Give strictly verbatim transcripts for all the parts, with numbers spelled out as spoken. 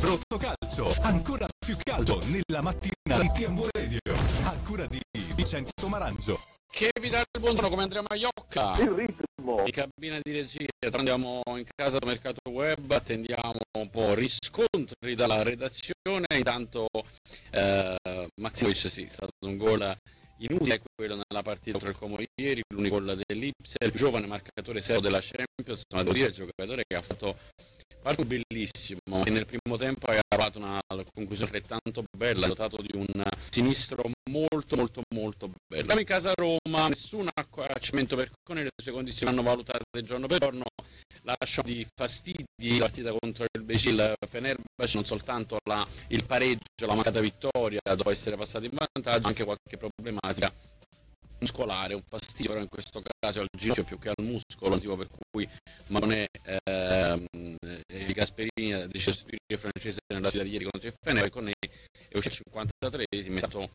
Rotto Calcio, ancora più calcio nella mattina di T M V Radio, a cura di Vincenzo Marangio. Che vi dà il buongiorno, come Andrea Maiocca. Il ritmo. In cabina di regia, andiamo in casa del mercato web, attendiamo un po' riscontri dalla redazione. Intanto eh, Maximovic, sì, è stato un gol inutile quello nella partita contro il Como ieri, l'unico gol dell'Ipsia, il più giovane marcatore serio della Champions, ma devo dire il giocatore che ha fatto parte bellissimo, e nel primo tempo ha trovato una conclusione altrettanto bella, dotato di un sinistro molto molto molto bello. Siamo in casa a Roma, nessun accimento per Cone, le sue condizioni hanno valutate giorno per giorno, lasciano di fastidi la partita contro il Becil Fenerbahce, non soltanto la, il pareggio, la mancata vittoria dopo essere passati in vantaggio, anche qualche problematica muscolare, un fastidio però in questo caso al ginocchio più che al muscolo, motivo per cui Marone ehm, e Gasperini ha deciso di sostituire il francese nella sfida di ieri contro il Fener, e con è uscito al cinquantatreesimo, è stato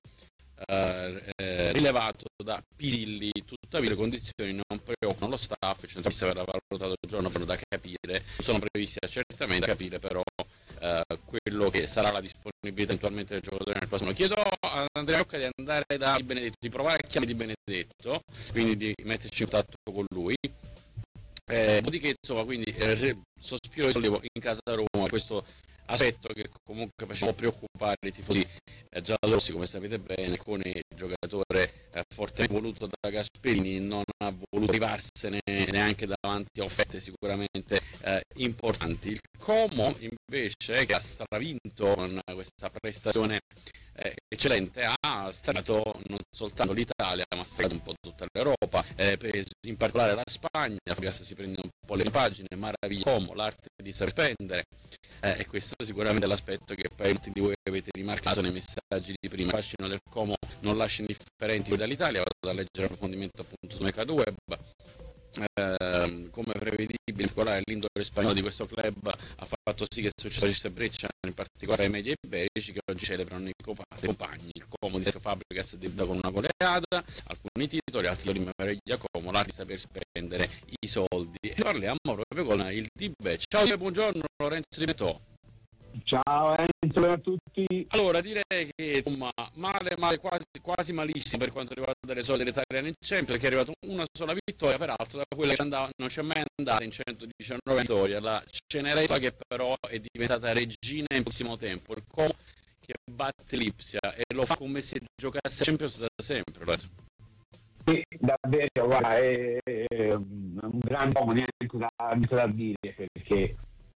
eh, eh, rilevato da Pisilli. Tuttavia le condizioni non preoccupano lo staff, il centrocampista verrà valutato giorno per giorno, da capire, non sono previsti certamente, da capire però Uh, quello che sarà la disponibilità eventualmente del giocatore nel prossimo. Chiedo a Andrea Maiocca di andare da Di Benedetto, di provare a chiamare Di Benedetto, quindi di metterci in contatto con lui. Eh, dopodiché insomma, quindi eh, sospiro di sollievo in casa da Roma, questo aspetto che comunque faceva preoccupare i tifosi eh, giallorossi, come sapete bene, con il giocatore eh, fortemente voluto da Gasperini, non ha voluto privarsene neanche davanti a offerte sicuramente eh, importanti. Il Como invece, che ha stravinto con questa prestazione eh, eccellente, ha stradato non soltanto l'Italia ma ha stradato un po' tutta l'Europa, eh, in particolare la Spagna. Fabregas si prende un po' le pagine, maraviglia Como, l'arte di saper spendere, eh, e questo sicuramente è l'aspetto che poi molti di voi avete rimarcato nei messaggi di prima. Il fascino del Como non lascia indifferenti dall'Italia, vado a leggere l'approfondimento appunto sul mercato web. Eh, come prevedibile, in particolare l'indole spagnolo di questo club ha fatto sì che il successo di Breccia, in particolare ai media iberici, che oggi celebrano i compagni. Il Como di Sergio Fabregas debutta con una goleada, alcuni titoli, altri titoli meraviglia Como, l'arte di saper spendere i soldi. E parliamo proprio con il Dibe. Ciao Dibe, buongiorno, Lorenzo Di Metò. Ciao Enzo, a tutti. Allora, direi che insomma, male, male, quasi, quasi malissimo per quanto riguarda le solite italiane in Champions, perché è arrivata una sola vittoria, peraltro da quella che andava, non c'è mai andata in centodiciannove vittorie, la Cenerentola, che però è diventata regina in pochissimo tempo, il Como che batte l'Ipsia e lo fa come se giocasse a Champions da sempre. Right? Sì, davvero, guarda, è, è un grande uomo, neanche da, da dire, perché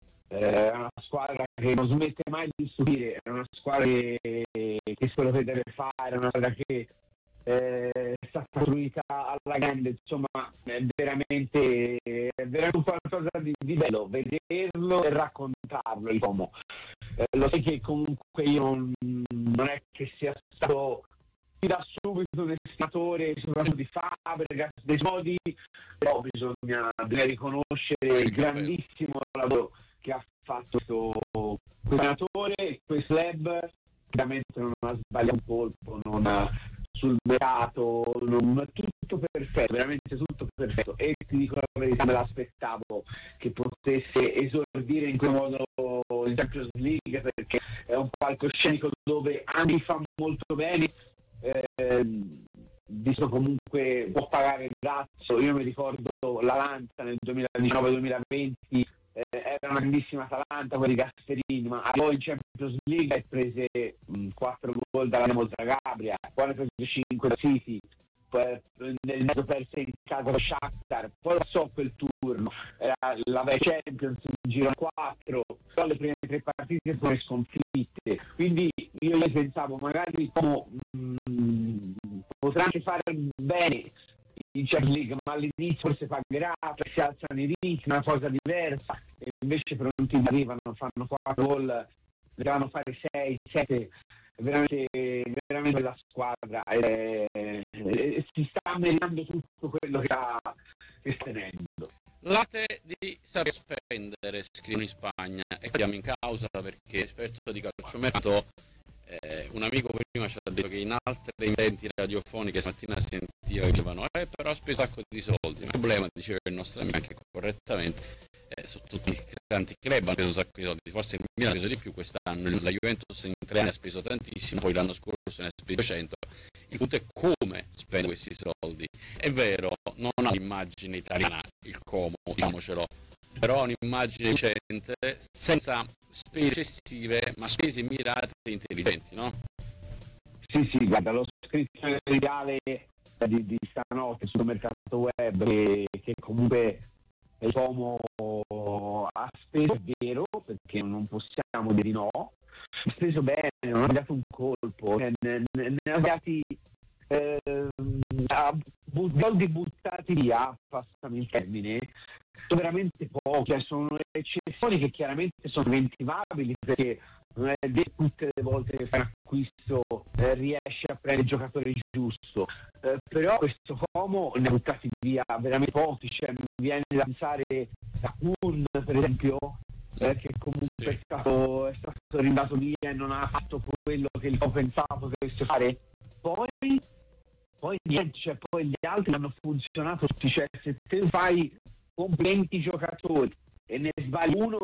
è una squadra che non smette mai di stupire, è una squadra che, che sa quello che deve fare, è una squadra che eh, è stata costruita alla grande, insomma è veramente, è veramente qualcosa di, di bello vederlo e raccontarlo il Como. Eh, lo sai che comunque io non, non è che sia stato da subito un estimatore soprattutto di Fabregas, dei modi, però bisogna, bisogna riconoscere il grandissimo lavoro che ha fatto questo allenatore, questo club. Veramente non ha sbagliato un colpo, non ha, sul mercato, non, tutto perfetto, veramente tutto perfetto. E ti dico la verità, me l'aspettavo che potesse esordire in quel modo in Champions League, perché è un palcoscenico dove Andy fa molto bene, eh, visto comunque può pagare il prezzo. Io mi ricordo l'Atalanta nel duemiladiciannove duemilaventi, Eh, era una grandissima Atalanta, quelli di Gasperini, ma poi in Champions League hai prese quattro gol dalla Dinamo Zagabria, poi ne prese cinque da City, poi nel mezzo perse in casa con Shakhtar, poi lo so quel turno, era la Champions in giro quattro, però le prime tre partite sono sconfitte, quindi io pensavo magari come mh, potrà anche fare bene in Champions League, ma all'inizio forse pagherà, si alzano i ritmi, una cosa diversa, e invece per un team arrivano, fanno quattro gol, ne devono fare sei, sette, veramente, veramente la squadra e, e, e si sta meritando tutto quello che sta, che sta tenendo. L'arte di saper spendere, scrivono in Spagna, e chiamo in causa perché esperto di calciomercato. Eh, un amico prima ci ha detto che in altre emittenti radiofoniche stamattina sentiva che dicevano eh però ha speso un sacco di soldi. Il problema, diceva il nostro amico anche correttamente, eh, su tutti i tanti club hanno speso un sacco di soldi, forse il Milan ha speso di più quest'anno, la Juventus in tre anni ha speso tantissimo, poi l'anno scorso ne ha speso cento. Il punto è come spende questi soldi. È vero, non ha l'immagine italiana il Como, diciamocelo, però ha un'immagine decente, senza spese eccessive, ma spese mirate e intelligenti, no? Sì, sì, guarda, l'ho scritto nell'ideale di, di stanotte sul mercato web che, che comunque il Como ha speso, è vero, perché non possiamo dire di no, ha speso bene, non ha dato un colpo, ne, ne, ne ha dati eh, soldi buttati via, passami il termine, sono veramente pochi, sono eccezioni che chiaramente sono ventivabili, perché non è detto tutte le volte che fai un acquisto eh, riesci a prendere il giocatore giusto, eh, però questo Como ne ha buttati via veramente pochi, cioè mi viene da pensare a Kun per esempio, eh, che comunque sì. è, stato, è stato rindato via e non ha fatto quello che il Como pensava potesse fare, poi poi niente, cioè, poi gli altri hanno funzionato tutti, cioè se te fai con venti giocatori e ne sbagli uno,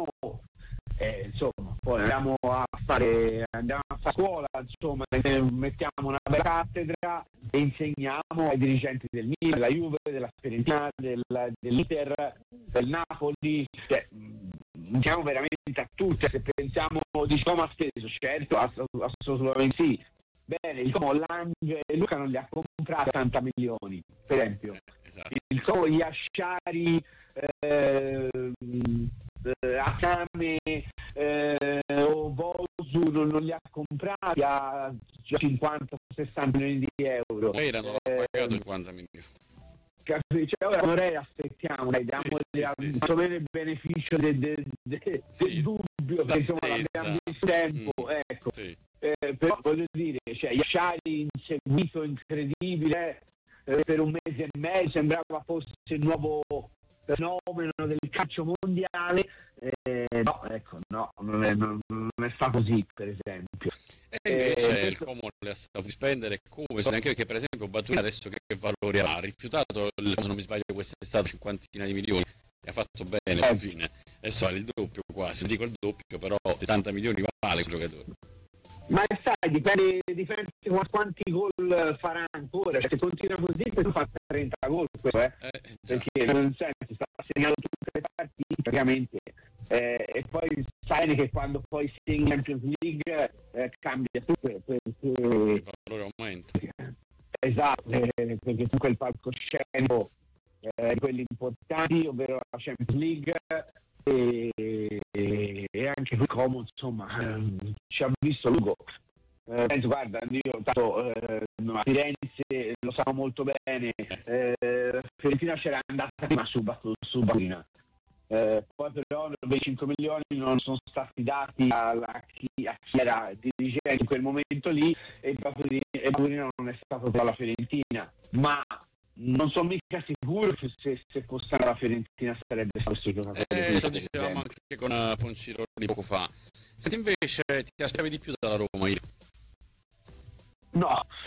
eh, insomma, poi andiamo a fare andiamo a fare scuola, insomma, mettiamo una bella cattedra e insegniamo ai dirigenti del Milan, della Juve, della Fiorentina, del, dell'Inter, del Napoli, cioè, diciamo veramente a tutti, se pensiamo di come ha speso, certo, assolutamente sì. Bene, il Como, Lange e Luca non li ha comprati ottanta milioni, per esempio. Esatto. Il Como, Yashari, eh, eh, Akame eh, o Bosu non, non li ha comprati a cinquanta sessanta milioni di euro. Poi erano eh, pagato cinquanta milioni. Cioè, ora Morei aspettiamo, dai, diamogli sì, sì, sì, sì. il beneficio del, del, del, sì. del dubbio, perché insomma l'abbiamo visto tempo, mm. ecco. Sì. Eh, però voglio dire, cioè Yashari inseguito, incredibile, eh, per un mese e mezzo, sembrava fosse il nuovo fenomeno del calcio mondiale, eh, no, ecco, no, non è, non, non è stato così, per esempio. E invece eh, il Como le ha saputo spendere come, anche perché per esempio Batturia adesso che valore ha rifiutato, se non mi sbaglio quest'estate, cinquantina di milioni, e ha fatto bene alla fine, adesso vale il doppio quasi, dico il doppio, però settanta milioni vale quel giocatore. Ma sai, dipende, dipende quanti gol farà ancora, cioè, se continua così tu fa trenta gol, eh? Eh, perché non senti, sta segnando tutte le partite praticamente, eh, e poi sai che quando poi segni in Champions League eh, cambia tutto, perché il valore aumenta. Esatto, eh, perché comunque il palcoscenico eh, di quelli importanti, ovvero la Champions League, E, e, e anche qui Como, insomma, eh, ci ha visto lungo. Eh, penso, guarda, io tanto eh, a Firenze lo so molto bene, eh, Fiorentina c'era andata prima su, su Batturia, eh, poi però venticinque milioni non sono stati dati a, a, chi, a chi era dirigente in quel momento lì, e Batturia non è stato per la Fiorentina, ma non sono mica sicuro che se, se fosse la Fiorentina sarebbe stato questo giocatore. Eh, lo dicevamo anche con uh, Ponciroli poco fa. Se invece ti aspettavi di più dalla Roma ieri? No,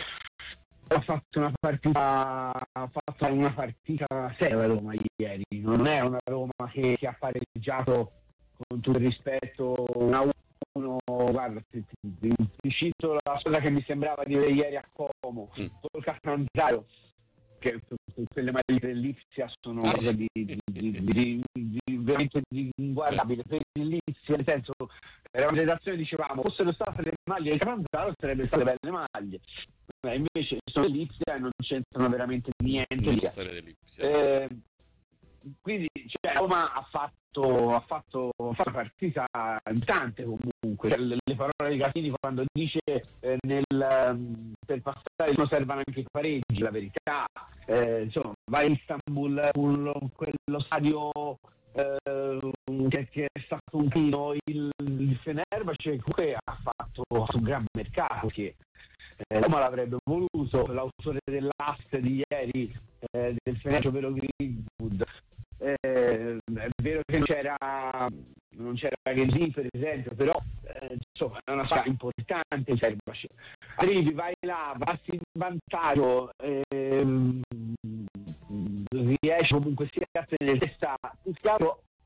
ha fatto una partita ha fatto una partita seria la Roma ieri, non è una Roma che, che ha pareggiato, con tutto il rispetto, uno a uno. Guarda, ti, ti, ti cito la cosa che mi sembrava di vedere ieri a Como, mm. col Catanzaro, che quelle maglie dell'Ipsia sono ah, sì. di, di, di, di, di, di veramente inguardabile per l'Ipsia, nel senso, era una redazione, dicevamo, fossero state le maglie del Catanzaro sarebbero state belle maglie, eh, invece sono dell'Ipsia e non c'entrano veramente niente lì. Eh, quindi cioè, Roma ha fatto ha fatto, ha fatto una partita importante comunque, cioè, le, le parole di Gatini quando dice eh, nel, per passare non servono anche i pareggi, la verità, eh, insomma, vai in Istanbul con quello stadio eh, che, che è stato un chino, il, il Fenerbahce comunque ha fatto un gran mercato, che eh, Roma l'avrebbe voluto, l'autore dell'ast di ieri eh, del Fenerbahce, ovvero Greenwood. Eh, è vero che non c'era non c'era Ghezzi per esempio, però eh, insomma è una squadra importante, arrivi, vai là, passi in vantaggio, eh, riesci comunque sia a tenere testa, più chiaro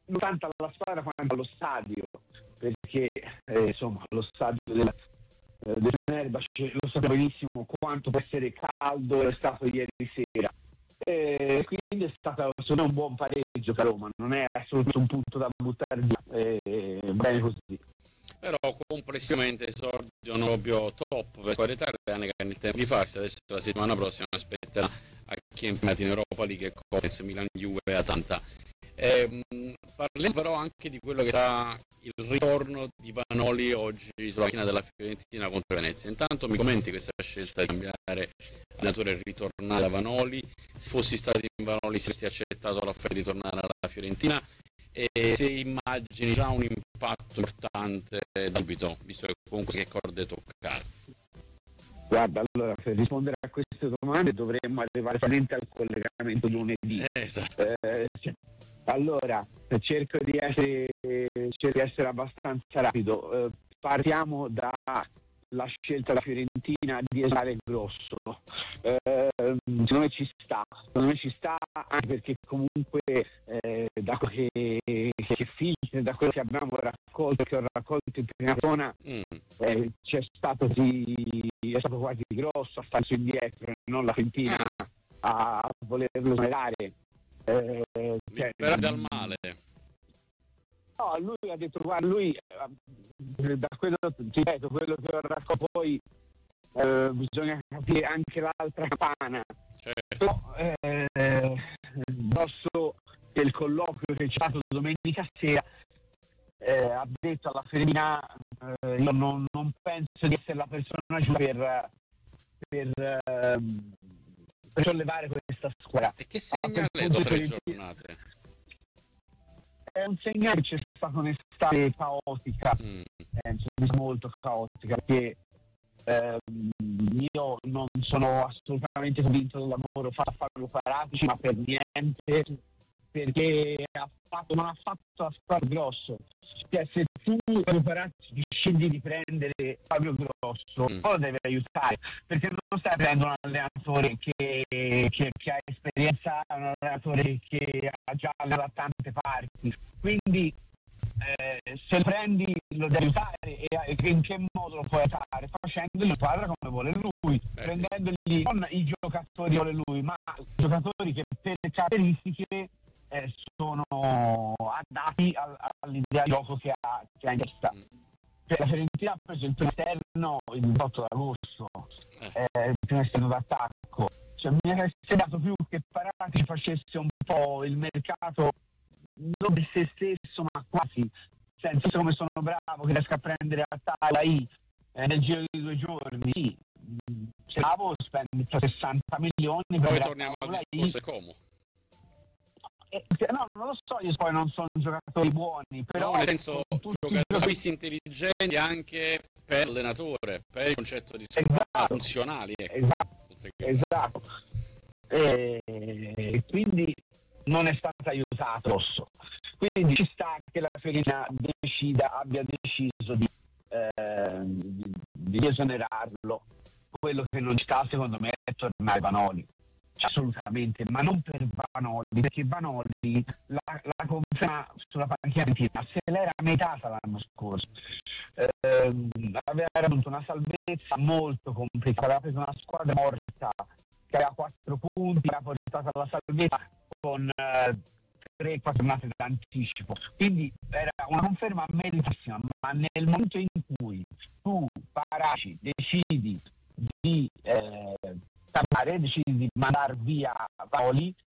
non tanto alla squadra quanto allo stadio, perché eh, insomma lo stadio della, eh, del Fenerbahce lo sappiamo benissimo quanto può essere caldo, è stato ieri sera, e quindi è stato secondo me un buon pareggio per Roma, non è assolutamente un punto da buttare via, eh, bene così. Però complessivamente esordiano proprio top per squadre italiane che hanno il tempo di farsi. Adesso la settimana prossima aspetterà a chi è impegnato in Europa League e Conference, Milan, Juve e Atalanta. Eh, parliamo però anche di quello che sarà il ritorno di Vanoli oggi sulla macchina della Fiorentina contro Venezia. Intanto mi commenti questa scelta di cambiare allenatore e ritornare da Vanoli? Se fossi stato in Vanoli saresti accettato l'offerta di tornare alla Fiorentina? E se immagini già un impatto importante d'abito, visto che comunque che corde toccare? Guarda, allora per rispondere a queste domande dovremmo arrivare veramente al collegamento lunedì. Esatto. Eh, cioè, allora, cerco di essere, cerco di essere abbastanza rapido. Eh, partiamo dalla scelta della Fiorentina di esaltare Grosso. Eh, secondo me ci sta, secondo me ci sta anche perché comunque eh, da quello che, che filtri, da quello che abbiamo raccolto, che ho raccolto in prima zona, mm. eh, c'è stato di, è stato quasi Grosso a starsi indietro, non la Fiorentina a, a volerlo svelare. Eh, cioè, però dal male. No, lui ha detto, guarda, lui da quello, ti ripeto, quello che ho raccolto poi eh, bisogna capire anche l'altra campana. Certo. Eh, Grosso che il colloquio che c'è stato domenica sera eh, ha detto alla Fiorentina eh, io non, non penso di essere la persona giusta per per, eh, per sollevare questa squadra. E che segnale dopo tre giornate? È un segnale che c'è stata un'estate caotica, mm. eh, molto caotica, perché eh, io non sono assolutamente convinto del lavoro fatto a Fabio Paratici, ma per niente, perché ha fatto, non ha fatto a Fabio Grosso. Cioè, se tu Fabio Paratici scegli di prendere Fabio Grosso, mm. poi lo devi aiutare, perché non stai prendendo un allenatore che, che, che ha esperienza, un allenatore che ha già allenato da tante parti. Quindi eh, se lo prendi lo devi aiutare, e, e in che modo lo puoi aiutare? Facendogli la squadra come vuole lui, eh, prendendogli non i giocatori che vuole lui, ma i giocatori che per le caratteristiche eh, sono adatti al, all'idea di gioco che ha, che ha in testa. Mm. Cioè, la Fiorentina ha preso il primo esterno il diciotto d'agosto, eh. Eh, il primo esterno d'attacco. Cioè, mi è sembrato più che Paratici facesse un po' il mercato non di se stesso, ma quasi. Cioè, non so come sono bravo che riesco a prendere a tavola I eh, nel giro di due giorni. Sì, se bravo spendi sessanta milioni per poi torniamo al discorso Como. Eh, no, non lo so, io poi non sono giocatori buoni, però no, nel senso giocatori intelligenti anche per l'allenatore, per il concetto di squadra, esatto. funzionali. Ecco. Esatto, esatto. E quindi non è stato aiutato Rosso. Quindi ci sta che la Fiorentina decida, abbia deciso di, eh, di, di esonerarlo. Quello che non sta secondo me è tornare Vanoli, assolutamente, ma non per Vanoli, perché Vanoli la, la conferma sulla panchina se l'era metata l'anno scorso, eh, aveva avuto una salvezza molto complicata, aveva preso una squadra morta che aveva quattro punti, l'ha portata alla salvezza con eh, tre quattro giornate d'anticipo, quindi era una conferma meritissima, ma nel momento in cui tu Paratici decidi di eh, tappare, decidi di mandare via Vanoli,